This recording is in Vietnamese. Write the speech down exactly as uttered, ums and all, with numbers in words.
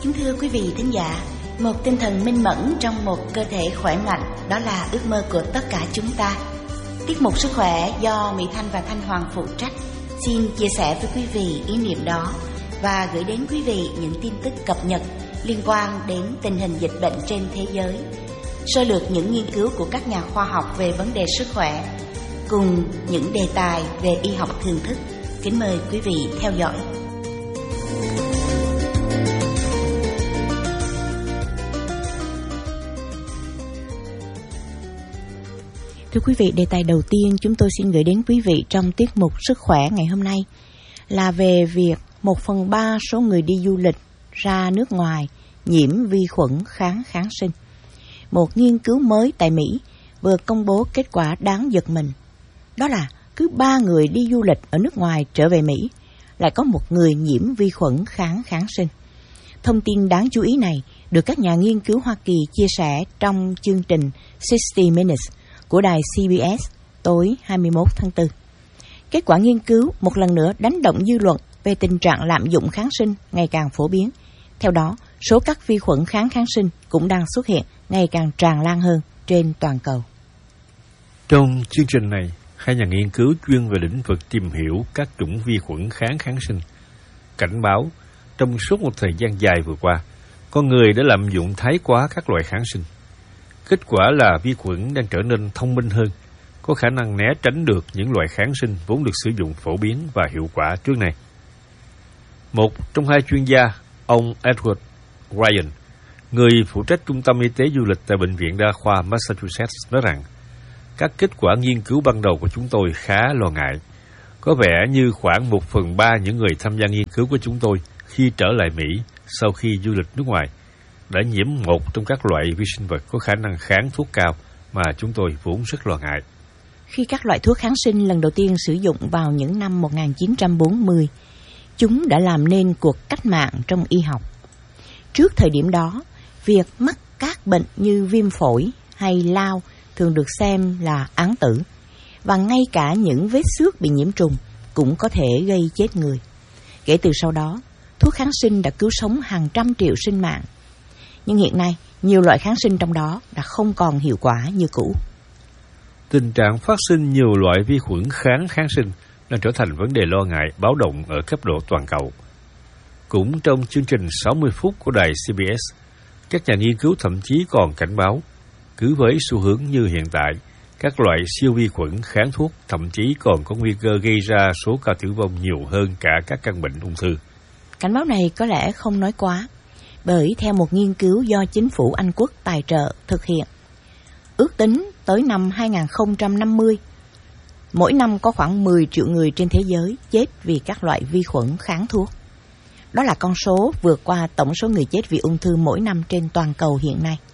Kính thưa quý vị thính giả, một tinh thần minh mẫn trong một cơ thể khỏe mạnh, đó là ước mơ của tất cả chúng ta. Tiết mục Sức khỏe do Mỹ Thanh và Thanh Hoàng phụ trách xin chia sẻ với quý vị ý niệm đó và gửi đến quý vị những tin tức cập nhật liên quan đến tình hình dịch bệnh trên thế giới, sơ lược những nghiên cứu của các nhà khoa học về vấn đề sức khỏe, cùng những đề tài về y học thường thức. Kính mời quý vị theo dõi. Thưa quý vị, đề tài đầu tiên chúng tôi xin gửi đến quý vị trong tiết mục Sức khỏe ngày hôm nay là về việc một phần ba số người đi du lịch ra nước ngoài nhiễm vi khuẩn kháng kháng sinh. Một nghiên cứu mới tại Mỹ vừa công bố kết quả đáng giật mình. Đó là cứ ba người đi du lịch ở nước ngoài trở về Mỹ lại có một người nhiễm vi khuẩn kháng kháng sinh. Thông tin đáng chú ý này được các nhà nghiên cứu Hoa Kỳ chia sẻ trong chương trình sixty minutes của đài xê bê ét tối hai mươi mốt tháng tư. Kết quả nghiên cứu một lần nữa đánh động dư luận về tình trạng lạm dụng kháng sinh ngày càng phổ biến. Theo đó, số các vi khuẩn kháng kháng sinh cũng đang xuất hiện ngày càng tràn lan hơn trên toàn cầu. Trong chương trình này, hai nhà nghiên cứu chuyên về lĩnh vực tìm hiểu các chủng vi khuẩn kháng kháng sinh cảnh báo trong suốt một thời gian dài vừa qua, con người đã lạm dụng thái quá các loại kháng sinh. Kết quả là vi khuẩn đang trở nên thông minh hơn, có khả năng né tránh được những loại kháng sinh vốn được sử dụng phổ biến và hiệu quả trước này. Một trong hai chuyên gia, ông Edward Ryan, người phụ trách trung tâm y tế du lịch tại Bệnh viện Đa khoa Massachusetts, nói rằng các kết quả nghiên cứu ban đầu của chúng tôi khá lo ngại. Có vẻ như khoảng một phần ba những người tham gia nghiên cứu của chúng tôi khi trở lại Mỹ sau khi du lịch nước ngoài đã nhiễm một trong các loại vi sinh vật có khả năng kháng thuốc cao mà chúng tôi vốn rất lo ngại. Khi các loại thuốc kháng sinh lần đầu tiên sử dụng vào những năm một nghìn chín trăm bốn mươi, chúng đã làm nên cuộc cách mạng trong y học. Trước thời điểm đó, việc mắc các bệnh như viêm phổi hay lao thường được xem là án tử, và ngay cả những vết xước bị nhiễm trùng cũng có thể gây chết người. Kể từ sau đó, thuốc kháng sinh đã cứu sống hàng trăm triệu sinh mạng. Nhưng hiện nay, nhiều loại kháng sinh trong đó đã không còn hiệu quả như cũ. Tình trạng phát sinh nhiều loại vi khuẩn kháng kháng sinh đang trở thành vấn đề lo ngại báo động ở cấp độ toàn cầu. Cũng trong chương trình sáu mươi phút của đài xê bê ét, các nhà nghiên cứu thậm chí còn cảnh báo, cứ với xu hướng như hiện tại, các loại siêu vi khuẩn kháng thuốc thậm chí còn có nguy cơ gây ra số ca tử vong nhiều hơn cả các căn bệnh ung thư. Cảnh báo này có lẽ không nói quá, bởi theo một nghiên cứu do chính phủ Anh Quốc tài trợ thực hiện, ước tính tới năm hai nghìn không trăm năm mươi, mỗi năm có khoảng mười triệu người trên thế giới chết vì các loại vi khuẩn kháng thuốc. Đó là con số vượt qua tổng số người chết vì ung thư mỗi năm trên toàn cầu hiện nay.